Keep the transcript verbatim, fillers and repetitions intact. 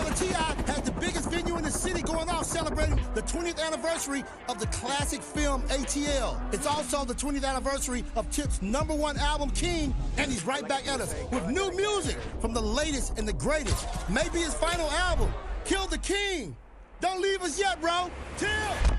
Killer T I has the biggest venue in the city going off celebrating the twentieth anniversary of the classic film A T L. It's also the twentieth anniversary of Tip's number one album, King, and he's right back at us with new music from the latest and the greatest. Maybe his final album, Kill the King. Don't leave us yet, bro. Tip!